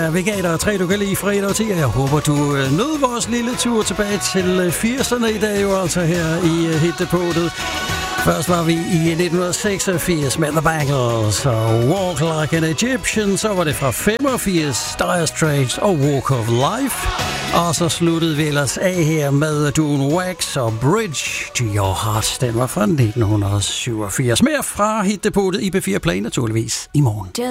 er Veganer 3, du kan lide fredag og 10. Jeg håber, du nød vores lille tur tilbage til 80'erne i dag, jo altså her i Hitdepotet. Først var vi i 1986 med The Bangles og Walk Like an Egyptian. Så var det fra 85 Dire Straits og Walk of Life. Og så sluttede vi ellers af her med Dune Wax og Bridge to Your Heart. Den var fra 1987. Mere fra Hitdepotet i B4 Play naturligvis i morgen.